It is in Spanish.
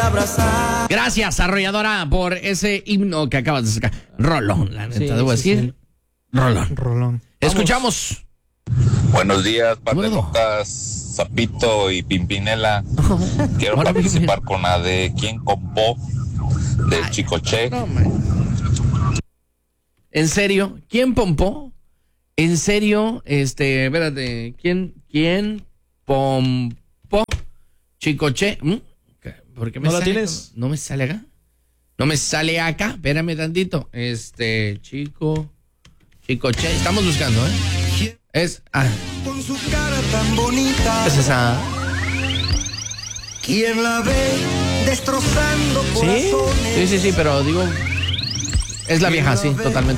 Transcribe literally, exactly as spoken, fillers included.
abrazar. Gracias, arrolladora, por ese himno que acabas de sacar. Rolón, la neta, Sí, debo sí, decir. sí. Rolón. Rolón. Escuchamos. Buenos días, Bueno. Patriotas, Zapito y Pimpinela. Quiero Hola, participar con la de ¿Quién compó? De Ay, Chicoche. no, man. ¿En serio? ¿Quién pompó? ¿En serio? Este, espérate, ¿quién, quién pompó? Chicoche. ¿Mm? ¿Por qué me ¿No la sale tienes? como- ¿No me sale acá? ¿No me sale acá? Espérame tantito. Este, chico, Chicoche. Estamos buscando, ¿eh? Es, ah, Con su cara tan bonita. es esa. ¿Quién la ve destrozando ¿Sí? corazones? Sí, sí, sí, pero digo, es la vieja, sí, totalmente.